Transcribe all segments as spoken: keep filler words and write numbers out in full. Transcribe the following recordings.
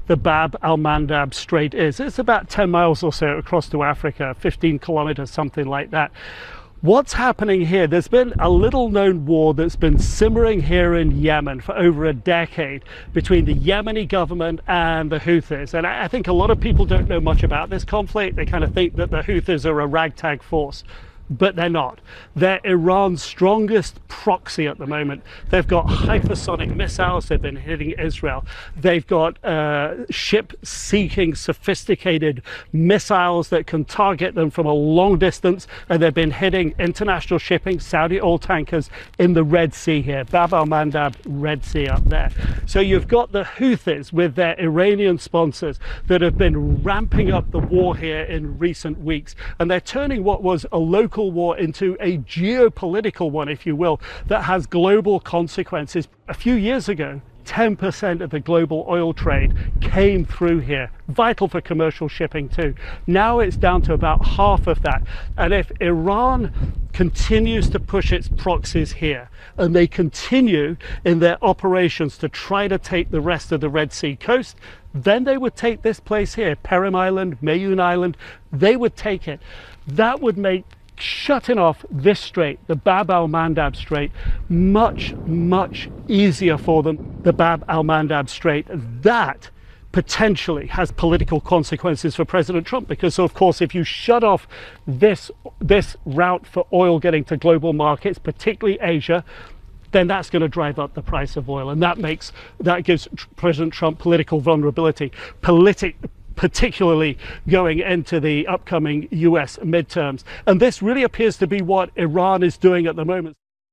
the Bab al-Mandab Strait is. It's about ten miles or so across to Africa, fifteen kilometers, something like that. What's happening here? There's been a little known war that's been simmering here in Yemen for over a decade between the Yemeni government and the Houthis. And I think a lot of people don't know much about this conflict. They kind of think that the Houthis are a ragtag force. But they're not. They're Iran's strongest proxy at the moment. They've got hypersonic missiles. They've been hitting Israel. They've got uh, ship-seeking, sophisticated missiles that can target them from a long distance. And they've been hitting international shipping, Saudi oil tankers in the Red Sea here, Bab al-Mandab, Red Sea up there. So you've got the Houthis with their Iranian sponsors that have been ramping up the war here in recent weeks. And they're turning what was a local war into a geopolitical one, if you will, that has global consequences. A few years ago, ten percent of the global oil trade came through here, vital for commercial shipping too. Now it's down to about half of that. And if Iran continues to push its proxies here, and they continue in their operations to try to take the rest of the Red Sea coast, then they would take this place here, Perim Island, Mayoun Island, they would take it. That would make shutting off this strait, the Bab al-Mandab Strait, much, much easier for them, the Bab al-Mandab Strait. That potentially has political consequences for President Trump, because of course if you shut off this, this route for oil getting to global markets, particularly Asia, then that's going to drive up the price of oil, and that makes that gives President Trump political vulnerability. Politic particularly going into the upcoming U S midterms. And this really appears to be what Iran is doing at the moment.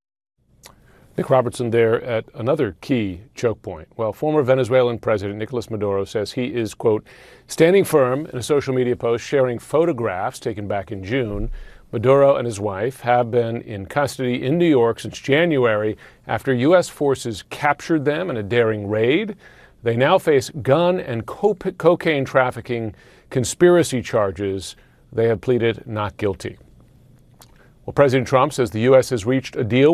Nick Robertson there at another key choke point. Well, former Venezuelan President Nicolas Maduro says he is, quote, standing firm in a social media post sharing photographs taken back in June. Maduro and his wife have been in custody in New York since January after U S forces captured them in a daring raid. They now face gun and co- cocaine trafficking conspiracy charges. They have pleaded not guilty. Well, President Trump says the U S has reached a deal